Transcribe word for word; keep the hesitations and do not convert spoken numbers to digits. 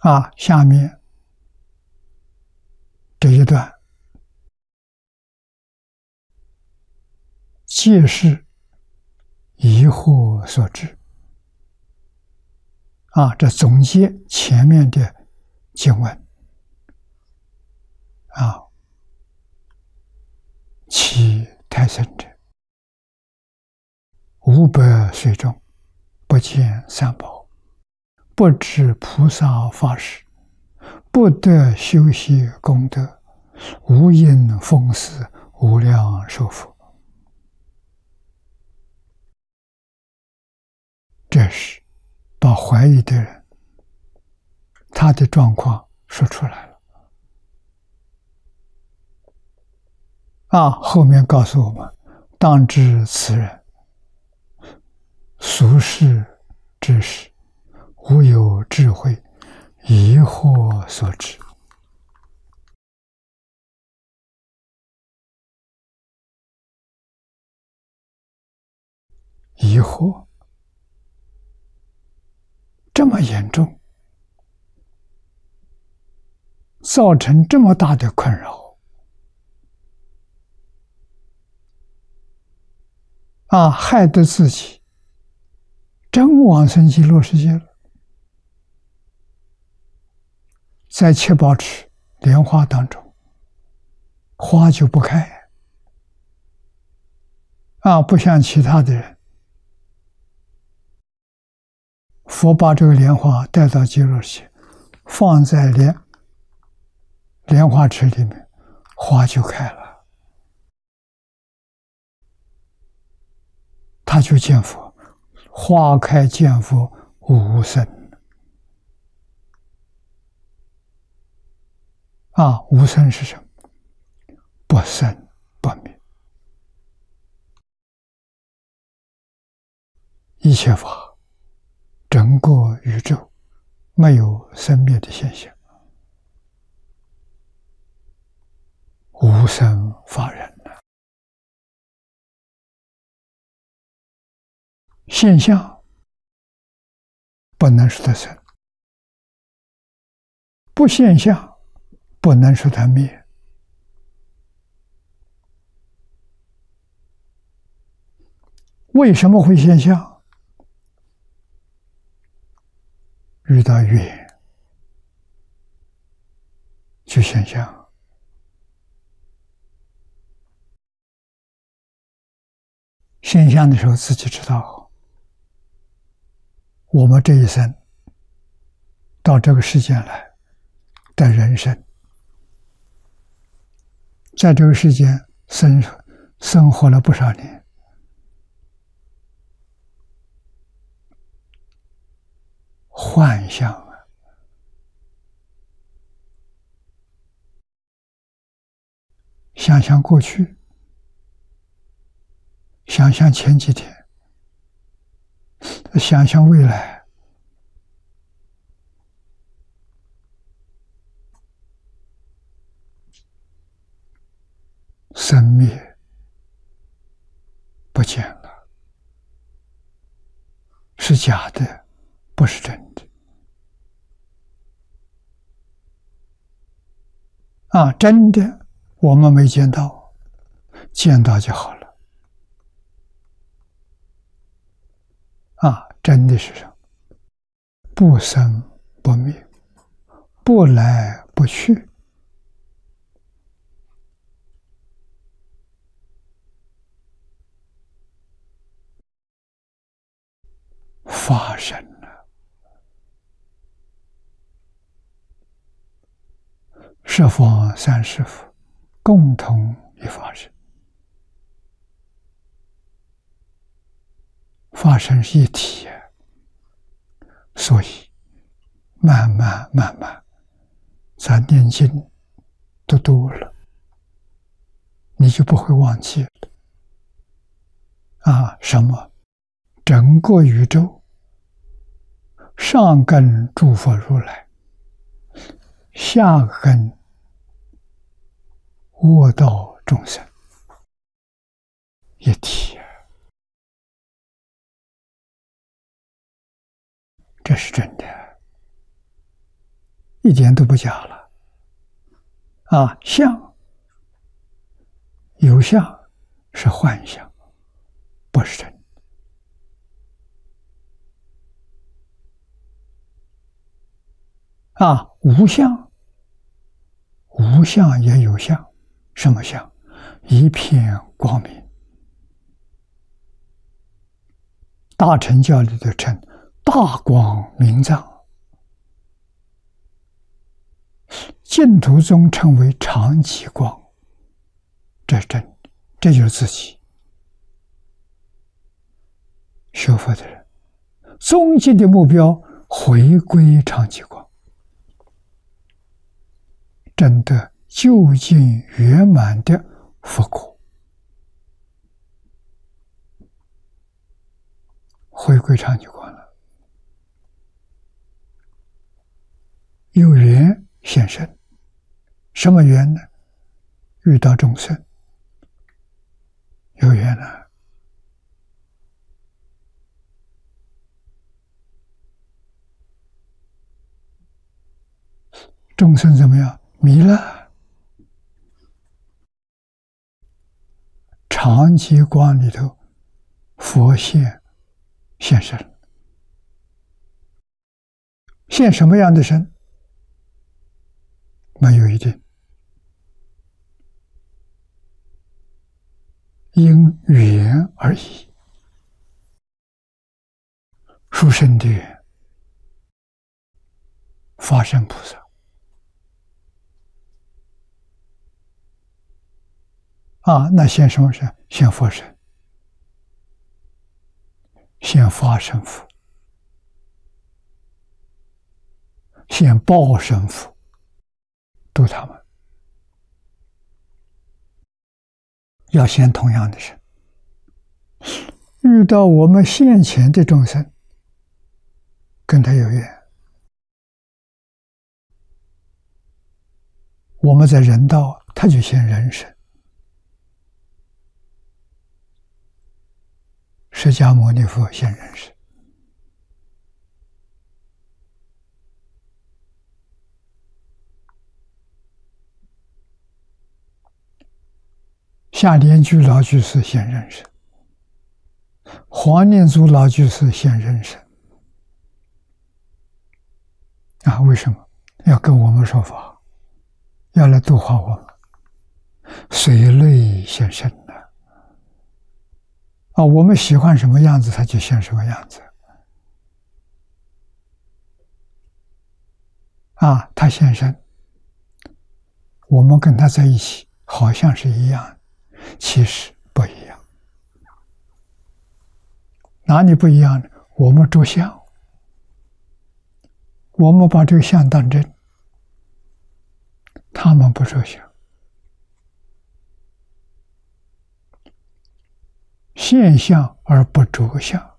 啊，下面这一段皆是疑惑所致。啊，这总结前面的经文。啊，其太甚者，五百岁中不见三宝，不知菩萨法事，不得修习功德，无因奉祀无量寿佛。这是把怀疑的人他的状况说出来了。啊，后面告诉我们，当知此人俗世之事，无有智慧，疑惑所致。疑惑这么严重，造成这么大的困扰。啊，害得自己真往生极乐世界了。在七宝池莲花当中，花就不开。啊，不像其他的人，佛把这个莲花带到极乐世界，放在莲莲花池里面，花就开了。他就见佛，花开见佛无生。啊，无生是什么？不生不灭。一切法，整个宇宙没有生灭的现象，无生法忍。现象不能说它生，不现象不能说它灭。为什么会现象？遇到缘就现象。现象的时候自己知道。我们这一生到这个世间来的人生，在这个世间生生活了不少年，幻象啊，想想过去，想想前几天，想象未来，生灭不见了，是假的，不是真的。啊，真的我们没见到，见到就好了。啊，真的是什么？不生不灭，不来不去。发生了，十方三世佛共同一发生，发生是一体，所以慢慢慢慢，咱念经读多了，你就不会忘记了。啊，什么？整个宇宙上根诸佛如来，下根卧道众生，一体，这是真的。 一点都不假了。啊，相有相是幻象，不是真。啊，无相，无相也有相，什么相？一片光明。大乘教里头称大光明藏，净土宗称为常寂光，这是真的，这就是自己。学佛的人，终极的目标回归常寂光，证得究竟圆满的佛果。回归常寂光了，有缘现身，什么缘呢？遇到众生，有缘了。众生怎么样？迷了。常寂光里头，佛现现身，现什么样的身？没有一定，因缘而异。殊胜的缘，法身菩萨啊，那现什么身？现佛身，现法身佛，现报身佛，度他们。要现同样的身。遇到我们现前的众生，跟他有缘，我们在人道，他就现人身。释迦牟尼佛现人身，下莲居老居士现人身，黄念祖老居士现人身。啊，为什么要跟我们说法？要来度化我们，随类现身呢？啊，我们喜欢什么样子，他就现什么样子。啊，他现身，我们跟他在一起，好像是一样，其实不一样。哪里不一样呢？我们着相，我们把这个相当真，他们不着相。现相而不着相，